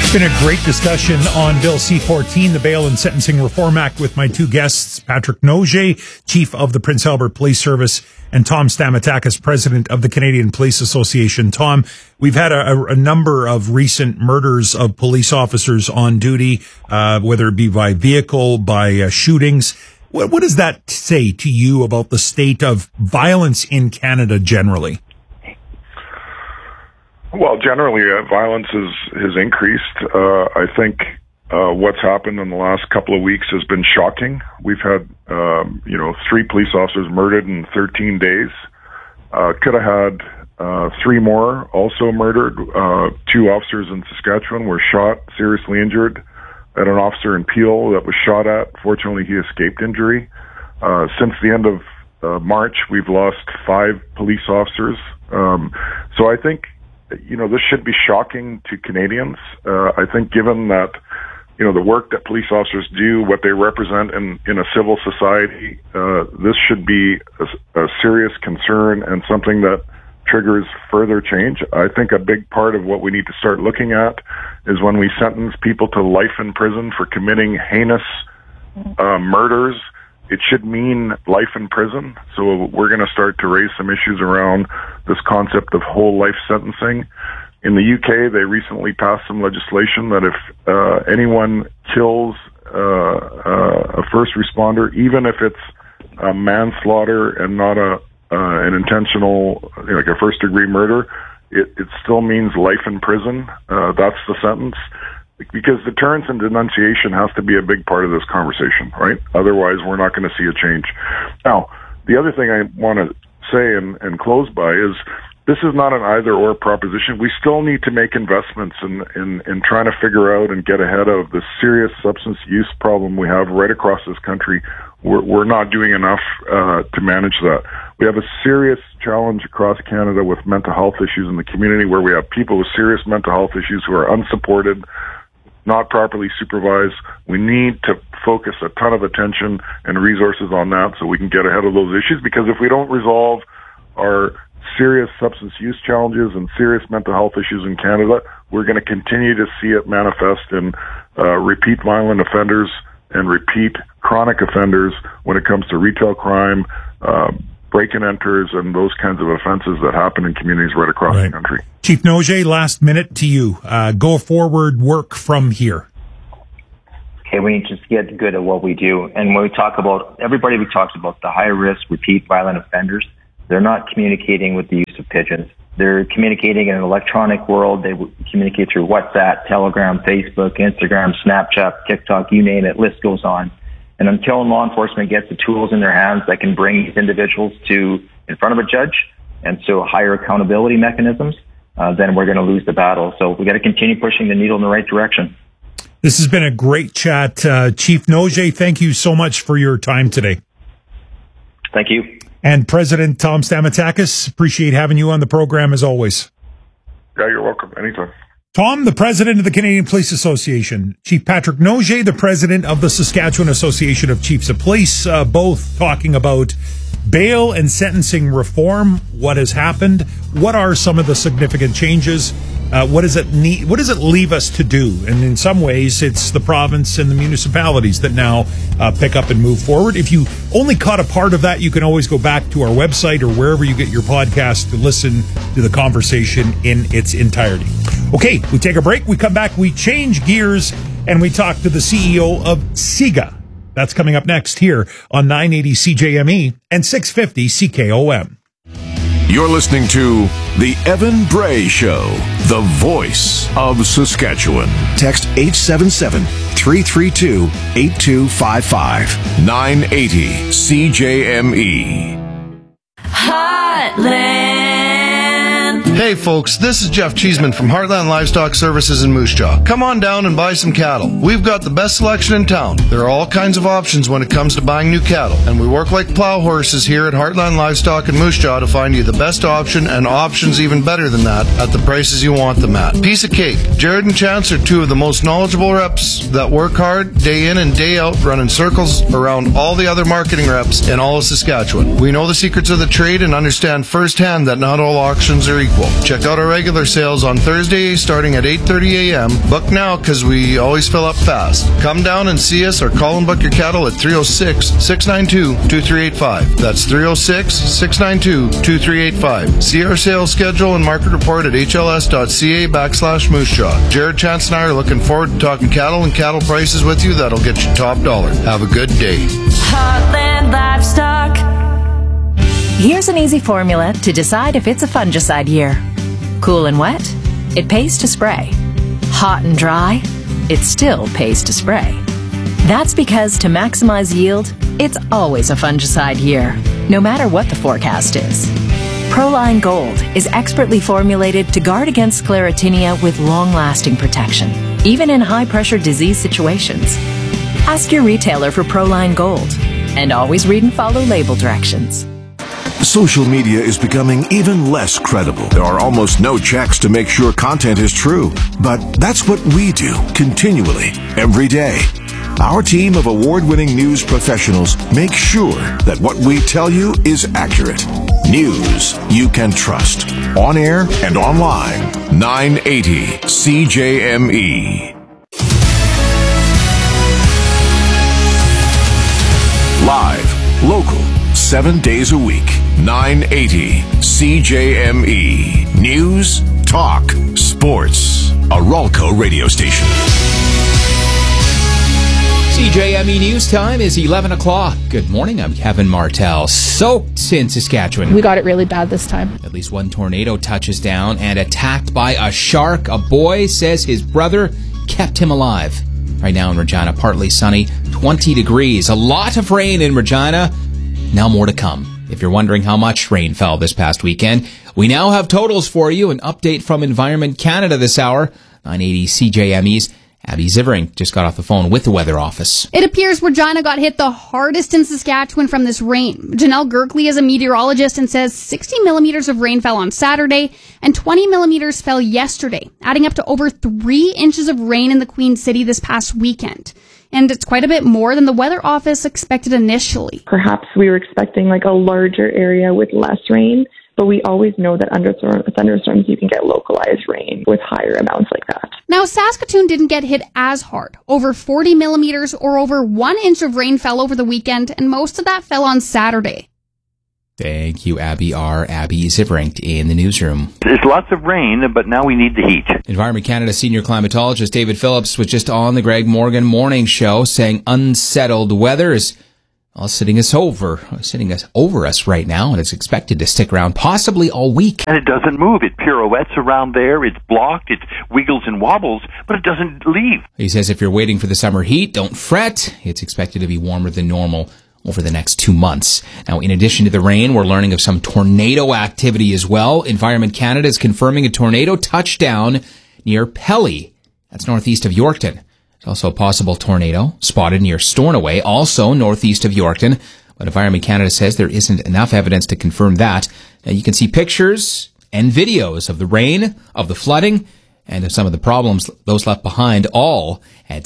It's been a great discussion on Bill C-14, the Bail and Sentencing Reform Act, with my two guests, Patrick Nogier, Chief of the Prince Albert Police Service, and Tom Stamatakis, President of the Canadian Police Association. Tom, we've had a number of recent murders of police officers on duty, whether it be by vehicle, by shootings. What does that say to you about the state of violence in Canada generally? Well, generally, violence has increased. I think what's happened in the last couple of weeks has been shocking. We've had, 3 police officers murdered in 13 days. Could have had 3 more also murdered. 2 officers in Saskatchewan were shot, seriously injured. At an officer in Peel that was shot at. Fortunately, he escaped injury. Since the end of March, we've lost 5 police officers. So I think, this should be shocking to Canadians. I think given that, the work that police officers do, what they represent in a civil society, this should be a serious concern and something that triggers further change. I think a big part of what we need to start looking at is when we sentence people to life in prison for committing heinous murders, it should mean life in prison. So we're going to start to raise some issues around this concept of whole life sentencing. In the UK, they recently passed some legislation that if anyone kills a first responder, even if it's a manslaughter and not an intentional, like a first-degree murder, it still means life in prison. That's the sentence. Because deterrence and denunciation has to be a big part of this conversation, right? Otherwise, we're not going to see a change. Now, the other thing I want to say and close by is this is not an either-or proposition. We still need to make investments in trying to figure out and get ahead of the serious substance use problem we have right across this country. We're not doing enough to manage that. We have a serious challenge across Canada with mental health issues in the community where we have people with serious mental health issues who are unsupported, not properly supervised. We need to focus a ton of attention and resources on that so we can get ahead of those issues, because if we don't resolve our serious substance use challenges and serious mental health issues in Canada, we're going to continue to see it manifest in repeat violent offenders and repeat chronic offenders when it comes to retail crime, break-and-enters, and those kinds of offenses that happen in communities right across the country. Chief Nogier, last minute to you. Go forward, work from here. Okay, we need to just get good at what we do. And when we talk about, everybody we talked about the high-risk, repeat violent offenders, they're not communicating with the use of pigeons. They're communicating in an electronic world. They communicate through WhatsApp, Telegram, Facebook, Instagram, Snapchat, TikTok, you name it, list goes on. And until law enforcement gets the tools in their hands that can bring these individuals in front of a judge and so higher accountability mechanisms, then we're going to lose the battle. So we got to continue pushing the needle in the right direction. This has been a great chat. Chief Nogier, thank you so much for your time today. Thank you. And President Tom Stamatakis, appreciate having you on the program as always. Yeah, you're welcome. Anytime. Tom, the president of the Canadian Police Association. Chief Patrick Nogier, the president of the Saskatchewan Association of Chiefs of Police, both talking about bail and sentencing reform. What has happened? What are some of the significant changes? What does it leave us to do? And in some ways, it's the province and the municipalities that now pick up and move forward. If you only caught a part of that, you can always go back to our website or wherever you get your podcast to listen to the conversation in its entirety. Okay, we take a break. We come back. We change gears and we talk to the CEO of SIGA. That's coming up next here on 980 CJME and 650 CKOM. You're listening to The Evan Bray Show, the voice of Saskatchewan. Text 877-332-8255. 980 CJME. Heartland. Hey folks, this is Jeff Cheeseman from Heartland Livestock Services in Moose Jaw. Come on down and buy some cattle. We've got the best selection in town. There are all kinds of options when it comes to buying new cattle, and we work like plow horses here at Heartland Livestock in Moose Jaw to find you the best option and options even better than that at the prices you want them at. Piece of cake. Jared and Chance are two of the most knowledgeable reps that work hard day in and day out running circles around all the other marketing reps in all of Saskatchewan. We know the secrets of the trade and understand firsthand that not all auctions are equal. Check out our regular sales on Thursday starting at 8:30 a.m. Book now because we always fill up fast. Come down and see us or call and book your cattle at 306-692-2385. That's 306-692-2385. See our sales schedule and market report at hls.ca/Moose Jaw. Jared, Chance, and I are looking forward to talking cattle and cattle prices with you. That'll get you top dollar. Have a good day. Heartland Livestock. Here's an easy formula to decide if it's a fungicide year. Cool and wet, it pays to spray. Hot and dry, it still pays to spray. That's because to maximize yield, it's always a fungicide year, no matter what the forecast is. Proline Gold is expertly formulated to guard against sclerotinia with long-lasting protection, even in high-pressure disease situations. Ask your retailer for Proline Gold, and always read and follow label directions. Social media is becoming even less credible. There are almost no checks to make sure content is true. But that's what we do continually, every day. Our team of award-winning news professionals make sure that what we tell you is accurate. News you can trust. On air and online. 980 CJME. Live, local, 7 days a week. 980 CJME. News, talk, sports. A Ralco radio station. CJME News time is 11 o'clock. Good morning, I'm Kevin Martell. Soaked in Saskatchewan. We got it really bad this time. At least one tornado touches down and attacked by a shark. A boy says his brother kept him alive. Right now in Regina, partly sunny, 20 degrees. A lot of rain in Regina. Now more to come. If you're wondering how much rain fell this past weekend, we now have totals for you. An update from Environment Canada this hour. 980 CJME's Abby Zivering just got off the phone with the Weather Office. It appears Regina got hit the hardest in Saskatchewan from this rain. Janelle Gerkley is a meteorologist and says 60 millimeters of rain fell on Saturday and 20 millimeters fell yesterday, adding up to over 3 inches of rain in the Queen City this past weekend. And it's quite a bit more than the Weather Office expected initially. Perhaps we were expecting like a larger area with less rain, but we always know that under thunderstorms you can get localized rain with higher amounts like that. Now, Saskatoon didn't get hit as hard. Over 40 millimeters or over 1 inch of rain fell over the weekend, and most of that fell on Saturday. Thank you, Abby R. Abby Zivering in the newsroom. There's lots of rain, but now we need the heat. Environment Canada senior climatologist David Phillips was just on the Greg Morgan Morning Show saying unsettled weather is sitting over us right now, and it's expected to stick around possibly all week. And it doesn't move. It pirouettes around there. It's blocked. It wiggles and wobbles, but it doesn't leave. He says if you're waiting for the summer heat, don't fret. It's expected to be warmer than normal over the next 2 months. Now, in addition to the rain, we're learning of some tornado activity as well. Environment Canada is confirming a tornado touchdown near Pelly. That's northeast of Yorkton. There's also a possible tornado spotted near Stornoway, also northeast of Yorkton. But Environment Canada says there isn't enough evidence to confirm that. Now, you can see pictures and videos of the rain, of the flooding, and of some of the problems, those left behind, all at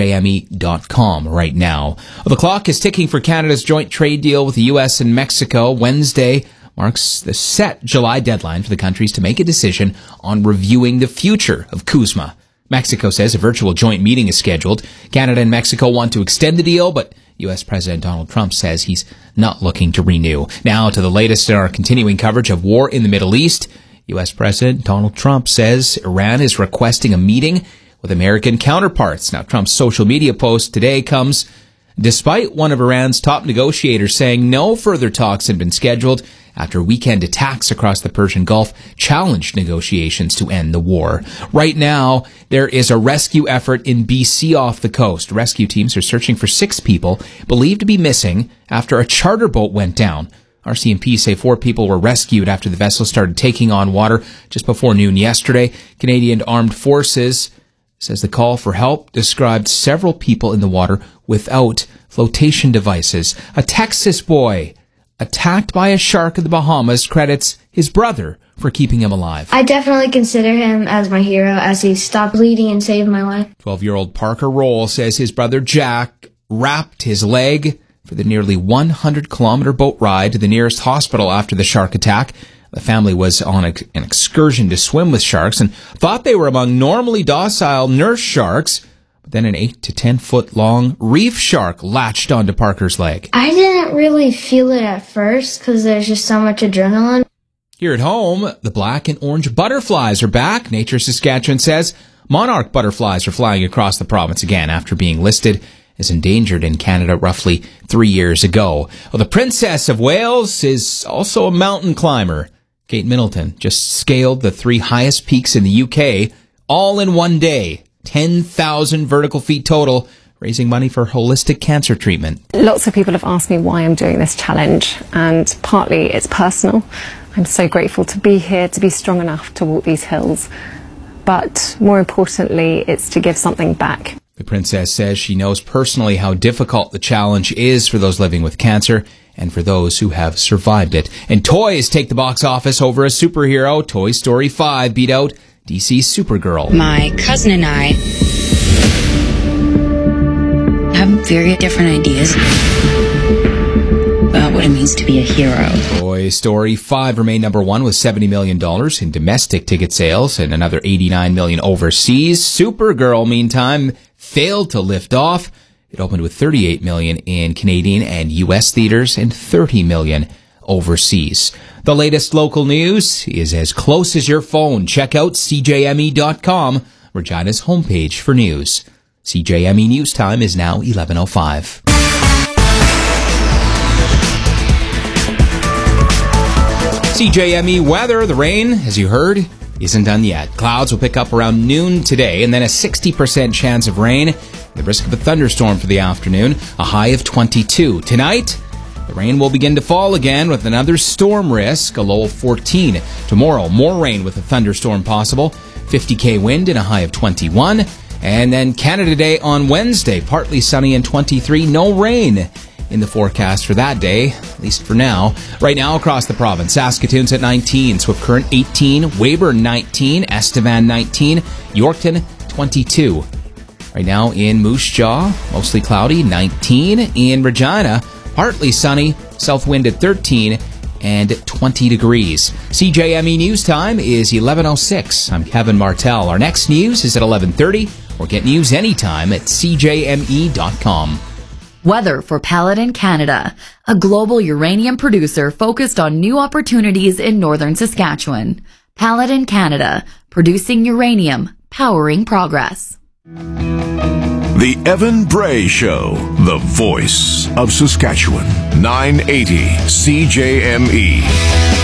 CJME.com right now. Well, the clock is ticking for Canada's joint trade deal with the U.S. and Mexico. Wednesday marks the set July deadline for the countries to make a decision on reviewing the future of CUSMA. Mexico says a virtual joint meeting is scheduled. Canada and Mexico want to extend the deal, but U.S. President Donald Trump says he's not looking to renew. Now to the latest in our continuing coverage of war in the Middle East. U.S. President Donald Trump says Iran is requesting a meeting with American counterparts. Now, Trump's social media post today comes despite one of Iran's top negotiators saying no further talks had been scheduled after weekend attacks across the Persian Gulf challenged negotiations to end the war. Right now, there is a rescue effort in BC off the coast. Rescue teams are searching for 6 people believed to be missing after a charter boat went down. RCMP say 4 people were rescued after the vessel started taking on water just before noon yesterday. Canadian Armed Forces says the call for help described several people in the water without flotation devices. A Texas boy attacked by a shark in the Bahamas credits his brother for keeping him alive. I definitely consider him as my hero as he stopped bleeding and saved my life. 12-year-old Parker Roll says his brother Jack wrapped his leg for the nearly 100-kilometer boat ride to the nearest hospital after the shark attack. The family was on an excursion to swim with sharks and thought they were among normally docile nurse sharks. But then an 8 to 10 foot long reef shark latched onto Parker's leg. I didn't really feel it at first because there's just so much adrenaline. Here at home, the black and orange butterflies are back. Nature Saskatchewan says monarch butterflies are flying across the province again after being listed as endangered in Canada roughly 3 years ago. Well, the Princess of Wales is also a mountain climber. Kate Middleton just scaled the 3 highest peaks in the UK all in one day. 10,000 vertical feet total, raising money for holistic cancer treatment. Lots of people have asked me why I'm doing this challenge, and partly it's personal. I'm so grateful to be here, to be strong enough to walk these hills. But more importantly, it's to give something back. The princess says she knows personally how difficult the challenge is for those living with cancer and for those who have survived it. And toys take the box office over a superhero. Toy Story 5 beat out DC's Supergirl. My cousin and I have very different ideas about what it means to be a hero. Toy Story 5 remained number 1 with $70 million in domestic ticket sales and another $89 million overseas. Supergirl, meantime, failed to lift off. It opened with $38 million in Canadian and U.S. theaters and $30 million overseas. The latest local news is as close as your phone. Check out CJME.com, Regina's homepage for news. CJME News Time is now 11:05. CJME weather, the rain, as you heard, isn't done yet. Clouds will pick up around noon today, and then a 60% chance of rain. The risk of a thunderstorm for the afternoon, a high of 22. Tonight, the rain will begin to fall again with another storm risk, a low of 14. Tomorrow, more rain with a thunderstorm possible, 50k wind and a high of 21. And then Canada Day on Wednesday, partly sunny and 23, no rain in the forecast for that day, at least for now. Right now across the province, Saskatoon's at 19, Swift Current 18, Weyburn 19, Estevan 19, Yorkton 22. Right now in Moose Jaw, mostly cloudy, 19. In Regina, partly sunny, south wind at 13 and 20 degrees. CJME News Time is 11:06. I'm Kevin Martell. Our next news is at 11:30, or get news anytime at CJME.com. Weather for Paladin Canada, a global uranium producer focused on new opportunities in northern Saskatchewan. Paladin Canada, producing uranium, powering progress. The Evan Bray Show, the voice of Saskatchewan, 980 CJME.